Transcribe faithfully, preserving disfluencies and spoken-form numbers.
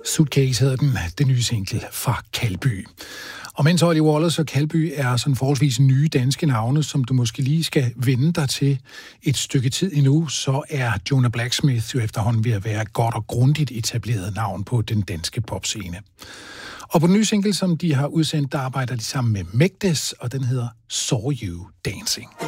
Suitcase hedder den, den nye single fra Kalby. Og mens Holly Wallace og Kalby er sådan forholdsvis nye danske navne, som du måske lige skal vende dig til et stykke tid endnu, så er Jonah Blacksmith jo efterhånden ved at være et godt og grundigt etableret navn på den danske popscene. Og på den nye single, som de har udsendt, der arbejder de sammen med Megdes, og den hedder Saw You Dancing.